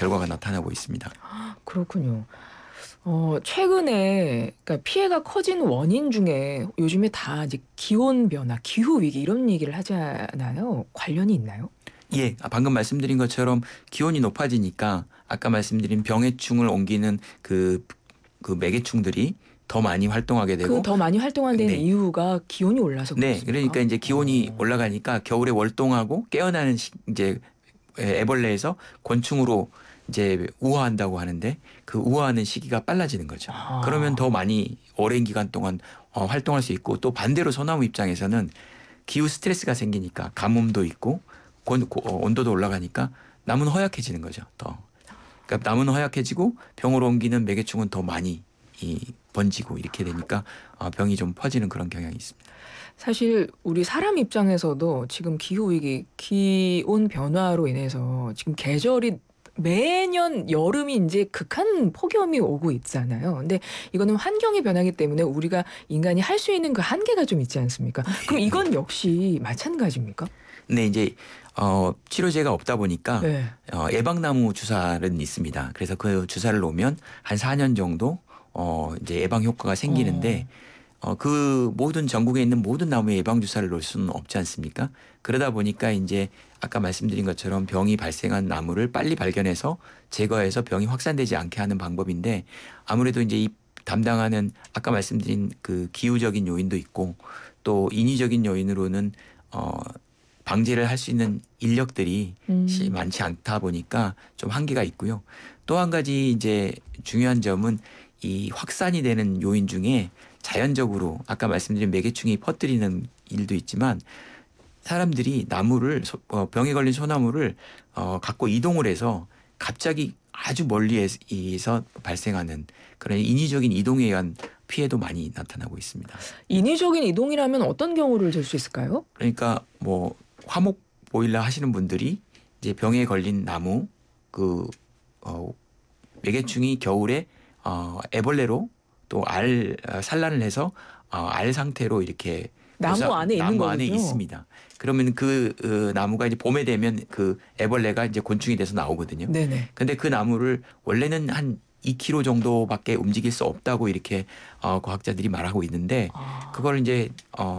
결과가 나타나고 있습니다. 그렇군요. 최근에 그러니까 피해가 커진 원인 중에 요즘에 다 이제 기온 변화, 기후 위기 이런 얘기를 하잖아요. 관련이 있나요? 예, 방금 말씀드린 것처럼 기온이 높아지니까 아까 말씀드린 병해충을 옮기는 그 매개충들이 더 많이 활동하게 그 되고, 더 많이 활동하는 네, 이유가 기온이 올라서 네, 그렇습니까? 그러니까 이제 기온이 어. 올라가니까 겨울에 월동하고 깨어나는 이제 애벌레에서 권충으로 이제 우화한다고 하는데 그 우화하는 시기가 빨라지는 거죠. 그러면 더 아. 많이 오랜 기간 동안 활동할 수 있고, 또 반대로 소나무 입장에서는 기후 스트레스가 생기니까 가뭄도 있고 온도도 올라가니까 나무는 허약해지는 거죠. 더. 그러니까 나무는 허약해지고 병을 옮기는 매개충은 더 많이 번지고 이렇게 되니까 병이 좀 퍼지는 그런 경향이 있습니다. 사실 우리 사람 입장에서도 지금 기후 위기, 기온 변화로 인해서 지금 계절이 매년 여름이 인제 극한 폭염이 오고 있잖아요. 근데 이거는 환경의 변화이기 때문에 우리가 인간이 할 수 있는 그 한계가 좀 있지 않습니까? 그럼 네, 네. 이건 역시 마찬가지입니까? 근데 이제 치료제가 없다 보니까 네. 예방나무 주사는 있습니다. 그래서 그 주사를 놓으면 한 4년 정도 이제 예방 효과가 생기는데 어. 그 모든 전국에 있는 모든 나무에 예방 주사를 놓을 수는 없지 않습니까? 그러다 보니까 이제 아까 말씀드린 것처럼 병이 발생한 나무를 빨리 발견해서 제거해서 병이 확산되지 않게 하는 방법인데, 아무래도 이제 이 담당하는 아까 말씀드린 그 기후적인 요인도 있고 또 인위적인 요인으로는 어 방제를 할 수 있는 인력들이 음. 많지 않다 보니까 좀 한계가 있고요. 또 한 가지 이제 중요한 점은 이 확산이 되는 요인 중에 자연적으로 아까 말씀드린 매개충이 퍼뜨리는 일도 있지만, 사람들이 나무를 병에 걸린 소나무를 갖고 이동을 해서 갑자기 아주 멀리에서 발생하는 그런 인위적인 이동에 의한 피해도 많이 나타나고 있습니다. 인위적인 이동이라면 어떤 경우를 들 수 있을까요? 그러니까 뭐 화목 보일러 하시는 분들이 이제 병에 걸린 나무 그 어, 매개충이 겨울에 애벌레로 또 산란을 해서 알 상태로 이렇게 나무 안에 있는 나무 안에 거군요. 있습니다. 그러면 나무가 이제 봄에 되면 그 애벌레가 이제 곤충이 돼서 나오거든요. 네네. 근데 그 나무를 원래는 한 2km 정도밖에 움직일 수 없다고 이렇게 과학자들이 말하고 있는데, 아. 그걸 이제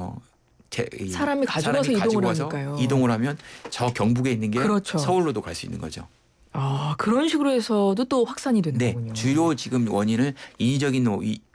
사람이 사람이 가져가서 이동을 가지고 와서 하니까요. 이동을 하면 저 경북에 있는 게 그렇죠. 서울로도 갈 수 있는 거죠. 아 그런 식으로 해서도 또 확산이 되는 네, 거군요. 주요 지금 원인을 인위적인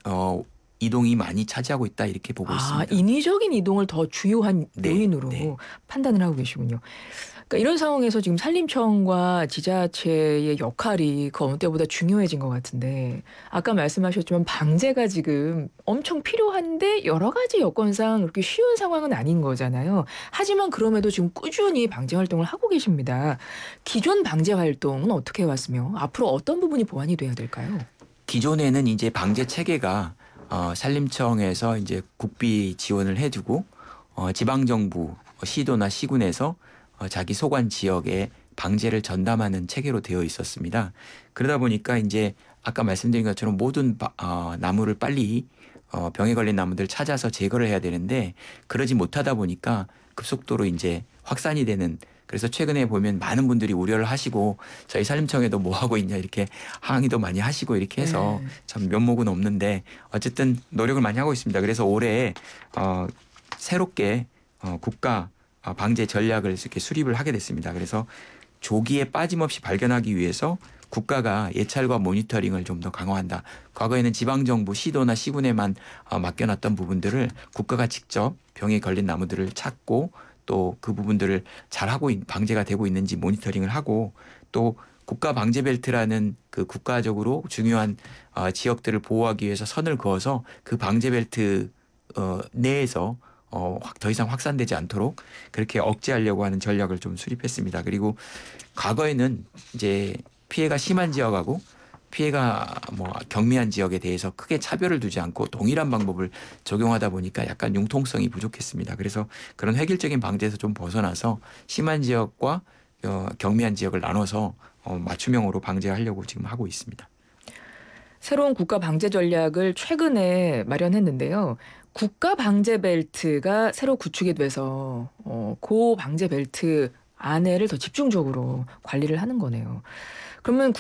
이동이 많이 차지하고 있다 이렇게 보고 아 있습니다. 인위적인 이동을 더 주요한 네, 네. 요인으로 판단을 하고 계시군요. 그러니까 이런 상황에서 지금 산림청과 지자체의 역할이 그 어느 때보다 중요해진 것 같은데 아까 말씀하셨지만 방제가 지금 엄청 필요한데 여러 가지 여건상 그렇게 쉬운 상황은 아닌 거잖아요. 하지만 그럼에도 지금 꾸준히 방제 활동을 하고 계십니다. 기존 방제 활동은 어떻게 해왔으며 앞으로 어떤 부분이 보완이 돼야 될까요? 기존에는 이제 방제 체계가 산림청에서 이제 국비 지원을 해주고 지방정부 시도나 시군에서 자기 소관 지역에 방제를 전담하는 체계로 되어 있었습니다. 그러다 보니까 이제 아까 말씀드린 것처럼 모든 나무를 빨리 병에 걸린 나무들 찾아서 제거를 해야 되는데, 그러지 못하다 보니까 급속도로 이제 확산이 되는, 그래서 최근에 보면 많은 분들이 우려를 하시고 저희 산림청에도 뭐 하고 있냐 이렇게 항의도 많이 하시고 이렇게 해서 네. 참 면목은 없는데 어쨌든 노력을 많이 하고 있습니다. 그래서 올해 새롭게 국가 방제 전략을 이렇게 수립을 하게 됐습니다. 그래서 조기에 빠짐없이 발견하기 위해서 국가가 예찰과 모니터링을 좀 더 강화한다. 과거에는 지방정부 시도나 시군에만 맡겨놨던 부분들을 국가가 직접 병에 걸린 나무들을 찾고 또 그 부분들을 잘하고 방제가 되고 있는지 모니터링을 하고, 또 국가 방제 벨트라는 그 국가적으로 중요한 지역들을 보호하기 위해서 선을 그어서 그 방제 벨트 내에서 더 이상 확산되지 않도록 그렇게 억제하려고 하는 전략을 좀 수립했습니다. 그리고 과거에는 이제 피해가 심한 지역하고 피해가 뭐 경미한 지역에 대해서 크게 차별을 두지 않고 동일한 방법을 적용하다 보니까 약간 융통성이 부족했습니다. 그래서 그런 획일적인 방제에서 좀 벗어나서 심한 지역과 경미한 지역을 나눠서 맞춤형으로 방제하려고 지금 하고 있습니다. 새로운 국가 방제 전략을 최근에 마련했는데요. 국가 방제 벨트가 새로 구축이 돼서 고 방제 벨트 안에를 더 집중적으로 관리를 하는 거네요. 그러면